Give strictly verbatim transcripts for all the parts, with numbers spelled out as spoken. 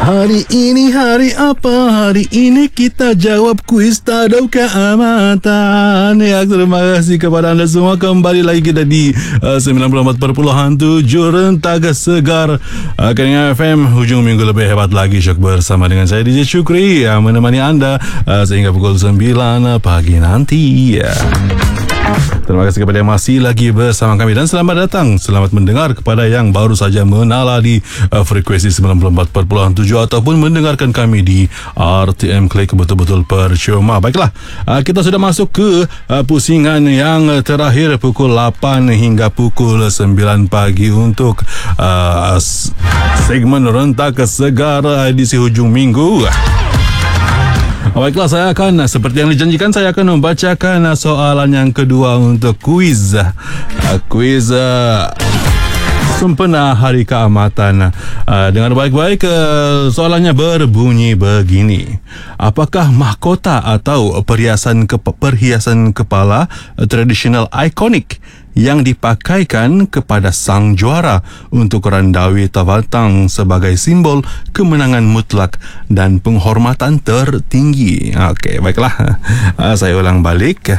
Hari ini hari apa? Hari ini kita jawab kuis Tadau Keamatan. Ya, terima kasih kepada anda semua. Kembali lagi kita di uh, sembilan puluh empat perpuluhan tujuh Rentaga Segar uh, Keningan F M. Hujung minggu lebih hebat lagi, Syuk, bersama dengan saya D J Syukri yang menemani anda uh, sehingga pukul sembilan pagi nanti ya. Terima kasih kepada yang masih lagi bersama kami dan selamat datang, selamat mendengar kepada yang baru saja menala di uh, frekuensi sembilan puluh empat perpuluhan tujuh ataupun mendengarkan kami di R T M Klik betul-betul percuma. Baiklah, uh, kita sudah masuk ke uh, pusingan yang terakhir pukul lapan hingga pukul sembilan pagi untuk uh, segmen Rentaga Segar edisi hujung minggu. Baiklah, saya akan, seperti yang dijanjikan, saya akan membacakan soalan yang kedua untuk kuiz Kuiz uh, Sempena Hari Keamatan. uh, Dengar baik-baik, uh, soalannya berbunyi begini: apakah mahkota atau perhiasan ke- perhiasan kepala uh, tradisional ikonik yang dipakaikan kepada sang juara untuk Randawi Tawantang sebagai simbol kemenangan mutlak dan penghormatan tertinggi? Okey, baiklah. Uh, saya ulang balik.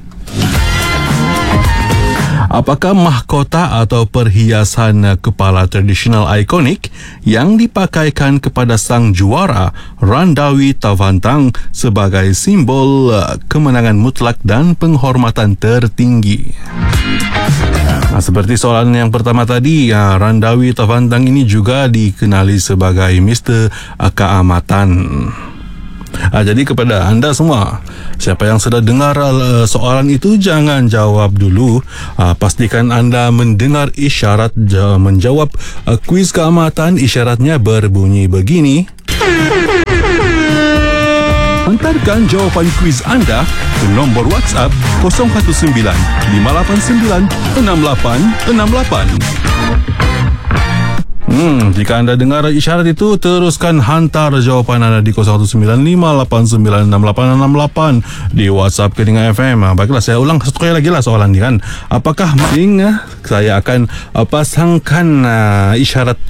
Apakah mahkota atau perhiasan kepala tradisional ikonik yang dipakaikan kepada sang juara Randawi Tawantang sebagai simbol kemenangan mutlak dan penghormatan tertinggi? Nah, seperti soalan yang pertama tadi, ya, Randawi Tawantang ini juga dikenali sebagai Mister Keamatan. Ah, jadi kepada anda semua, siapa yang sudah dengar uh, soalan itu, jangan jawab dulu. Ah, pastikan anda mendengar isyarat uh, menjawab uh, kuis keamatan. Isyaratnya berbunyi begini: hantarkan jawapan kuis anda ke nombor WhatsApp kosong satu sembilan lima lapan sembilan enam lapan enam lapan. Hmm, jika anda dengar isyarat itu, teruskan hantar jawapan anda di kosong satu sembilan lima lapan sembilan enam lapan enam lapan di WhatsApp Keningan F M. Baiklah, saya ulang satu kali lagi lah soalan ni kan. Apakah masing saya akan uh, pasangkan uh, isyarat